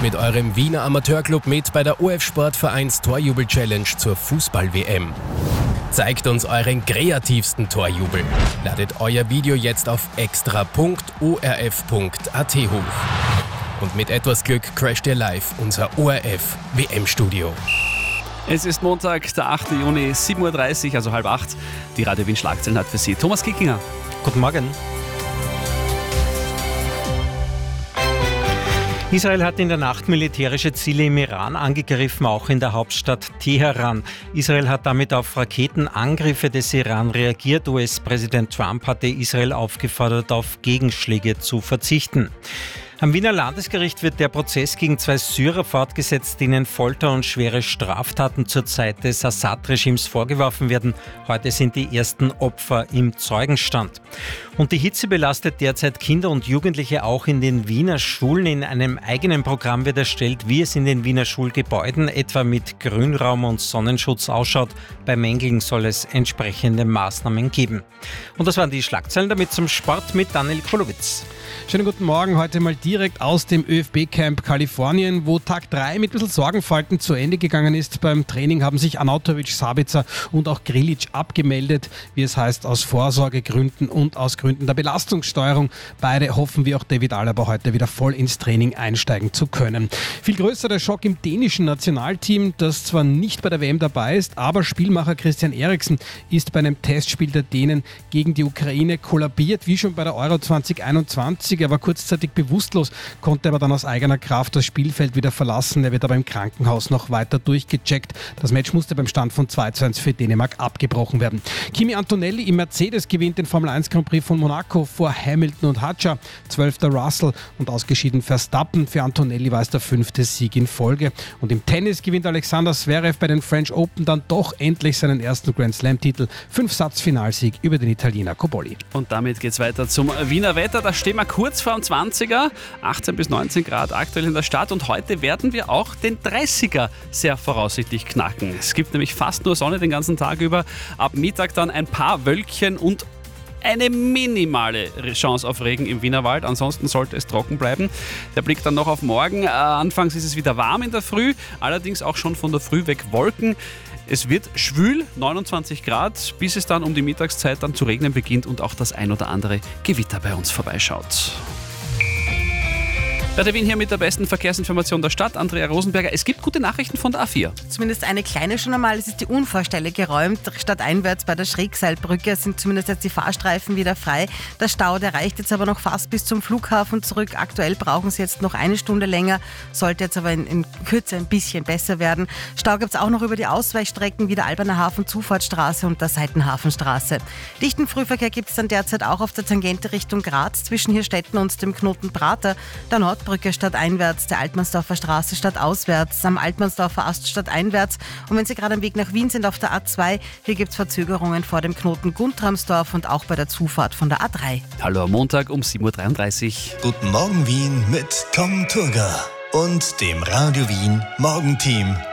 mit eurem Wiener Amateurclub mit bei der OF Sportvereins Torjubel-Challenge zur Fußball-WM. Zeigt uns euren kreativsten Torjubel. Ladet euer Video jetzt auf extra.orf.at hoch. Und mit etwas Glück crasht ihr live unser ORF-WM-Studio. Es ist Montag, der 8. Juni, 7.30 Uhr, also 7:30. Die Radio Wien Schlagzeilen hat für Sie Thomas Kickinger. Guten Morgen. Israel hat in der Nacht militärische Ziele im Iran angegriffen, auch in der Hauptstadt Teheran. Israel hat damit auf Raketenangriffe des Iran reagiert. US-Präsident Trump hatte Israel aufgefordert, auf Gegenschläge zu verzichten. Am Wiener Landesgericht wird der Prozess gegen 2 Syrer fortgesetzt, denen Folter und schwere Straftaten zur Zeit des Assad-Regimes vorgeworfen werden. Heute sind die ersten Opfer im Zeugenstand. Und die Hitze belastet derzeit Kinder und Jugendliche auch in den Wiener Schulen. In einem eigenen Programm wird erstellt, wie es in den Wiener Schulgebäuden etwa mit Grünraum und Sonnenschutz ausschaut. Bei Mängeln soll es entsprechende Maßnahmen geben. Und das waren die Schlagzeilen, damit zum Sport mit Daniel Kolowitz. Schönen guten Morgen, heute mal direkt aus dem ÖFB-Camp Kalifornien, wo Tag 3 mit ein bisschen Sorgenfalten zu Ende gegangen ist. Beim Training haben sich Arnautovic, Sabitzer und auch Grilic abgemeldet, wie es heißt, aus Vorsorgegründen und aus Gründen der Belastungssteuerung. Beide hoffen wie auch David Alaba heute wieder voll ins Training einsteigen zu können. Viel größer der Schock im dänischen Nationalteam, das zwar nicht bei der WM dabei ist, aber Spielmacher Christian Eriksen ist bei einem Testspiel der Dänen gegen die Ukraine kollabiert, wie schon bei der Euro 2021. Er war kurzzeitig bewusstlos, konnte aber dann aus eigener Kraft das Spielfeld wieder verlassen. Er wird aber im Krankenhaus noch weiter durchgecheckt. Das Match musste beim Stand von 2:1 für Dänemark abgebrochen werden. Kimi Antonelli im Mercedes gewinnt den Formel 1 Grand Prix von Monaco vor Hamilton und Hadjar. 12. Russell und ausgeschieden Verstappen. Für Antonelli war es der 5. Sieg in Folge. Und im Tennis gewinnt Alexander Zverev bei den French Open dann doch endlich seinen ersten Grand Slam-Titel. 5-Satz-Finalsieg über den Italiener Cobolli. Und damit geht's weiter zum Wiener Wetter. Da stehen wir kurz vor dem 20er, 18 bis 19 Grad aktuell in der Stadt und heute werden wir auch den 30er sehr voraussichtlich knacken. Es gibt nämlich fast nur Sonne den ganzen Tag über, ab Mittag dann ein paar Wölkchen und eine minimale Chance auf Regen im Wienerwald, ansonsten sollte es trocken bleiben. Der Blick dann noch auf morgen. Anfangs ist es wieder warm in der Früh, allerdings auch schon von der Früh weg Wolken. Es wird schwül, 29 Grad, bis es dann um die Mittagszeit dann zu regnen beginnt und auch das ein oder andere Gewitter bei uns vorbeischaut. Radio Wien hier mit der besten Verkehrsinformation der Stadt, Andrea Rosenberger. Es gibt gute Nachrichten von der A4. Zumindest eine kleine schon einmal. Es ist die Unfallstelle geräumt. Stadteinwärts bei der Schrägseilbrücke sind zumindest jetzt die Fahrstreifen wieder frei. Der Stau, der reicht jetzt aber noch fast bis zum Flughafen zurück. Aktuell brauchen sie jetzt noch eine Stunde länger, sollte jetzt aber in Kürze ein bisschen besser werden. Stau gibt es auch noch über die Ausweichstrecken wie der Alberner Hafen, Zufahrtsstraße und der Seitenhafenstraße. Dichten Frühverkehr gibt es dann derzeit auch auf der Tangente Richtung Graz zwischen Hirstetten und dem Knoten Prater, der Nordbrücke stadteinwärts, der Altmannsdorfer Straße stadtauswärts, am Altmannsdorfer Ast stadteinwärts. Und wenn Sie gerade am Weg nach Wien sind auf der A2, hier gibt es Verzögerungen vor dem Knoten Guntramsdorf und auch bei der Zufahrt von der A3. Hallo am Montag um 7.33 Uhr. Guten Morgen Wien mit Tom Turger und dem Radio Wien Morgenteam.